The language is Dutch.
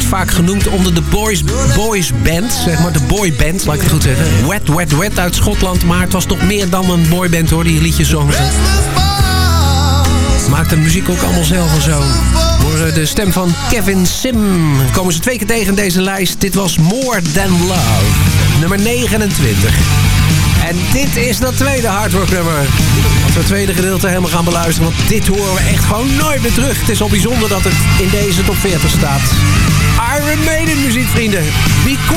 wordt vaak genoemd onder de boys band. Zeg maar de boyband, laat ik het goed zeggen. Wet, Wet, Wet uit Schotland. Maar het was toch meer dan een boyband hoor, die liedjes zongen. Maakte de muziek ook allemaal zelf en zo. Voor de stem van Kevin Sim. Komen ze 2 keer tegen in deze lijst. Dit was More Than Love. Nummer 29. En dit is dat tweede hardrock nummer. Als we het tweede gedeelte helemaal gaan beluisteren. Want dit horen we echt gewoon nooit meer terug. Het is al bijzonder dat het in deze top 40 staat. Iron Maiden muziek, vrienden. Wie